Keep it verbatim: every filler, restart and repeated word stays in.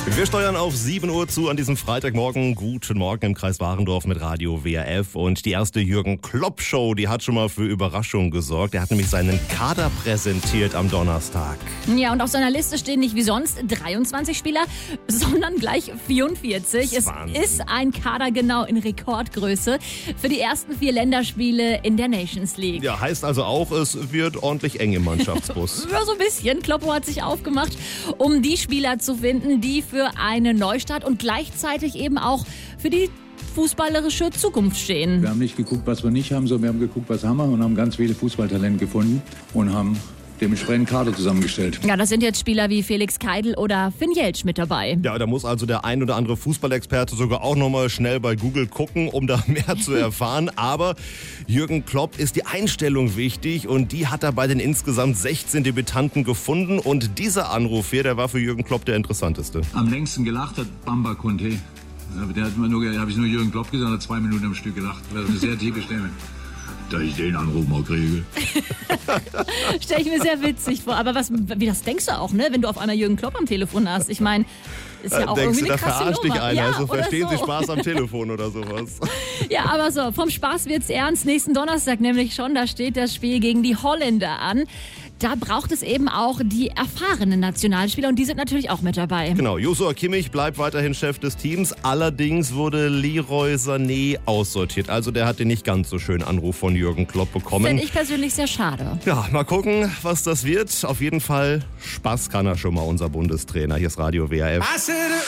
Wir steuern auf sieben Uhr zu an diesem Freitagmorgen. Guten Morgen im Kreis Warendorf mit Radio W R F. Und die erste Jürgen Klopp Show, die hat schon mal für Überraschung gesorgt. Er hat nämlich seinen Kader präsentiert am Donnerstag. Ja, und auf seiner Liste stehen nicht wie sonst dreiundzwanzig Spieler, sondern gleich vierundvierzig. Es Wahnsinn. ist ein Kader genau in Rekordgröße für die ersten vier Länderspiele in der Nations League. Ja, heißt also auch, es wird ordentlich eng im Mannschaftsbus. Ja, so ein bisschen. Kloppo hat sich aufgemacht, um die Spieler zu finden, die für einen Neustart und gleichzeitig eben auch für die fußballerische Zukunft stehen. Wir haben nicht geguckt, was wir nicht haben, sondern wir haben geguckt, was haben wir und haben ganz viele Fußballtalente gefunden und haben dementsprechend Kader zusammengestellt. Ja, das sind jetzt Spieler wie Felix Keidl oder Finn Jeltsch mit dabei. Ja, da muss also der ein oder andere Fußballexperte sogar auch nochmal schnell bei Google gucken, um da mehr zu erfahren. Aber Jürgen Klopp ist die Einstellung wichtig und die hat er bei den insgesamt sechzehn Debütanten gefunden. Und dieser Anruf hier, der war für Jürgen Klopp der interessanteste. Am längsten gelacht hat Bamba Conte. Der hat mir nur, habe ich nur Jürgen Klopp gesagt, hat zwei Minuten am Stück gelacht. Das ist eine sehr tiefe Stimme. Da ich den Anruf mal kriege. Stelle ich mir sehr witzig vor. Aber was, wie das denkst du auch, ne? Wenn du auf einmal Jürgen Klopp am Telefon hast. Ich meine, ist ja auch Denkst irgendwie du, eine da krasse verarscht dich Nummer. einer, Ja, also oder verstehen Sie so. Spaß am Telefon oder sowas. Ja, aber so, vom Spaß wird's ernst. Nächsten Donnerstag nämlich schon, da steht das Spiel gegen die Holländer an. Da braucht es eben auch die erfahrenen Nationalspieler und die sind natürlich auch mit dabei. Genau, Joshua Kimmich bleibt weiterhin Chef des Teams. Allerdings wurde Leroy Sané aussortiert. Also der hat den nicht ganz so schönen Anruf von Jürgen Klopp bekommen. Finde ich persönlich sehr schade. Ja, mal gucken, was das wird. Auf jeden Fall Spaß kann er schon mal, unser Bundestrainer. Hier ist Radio W R F.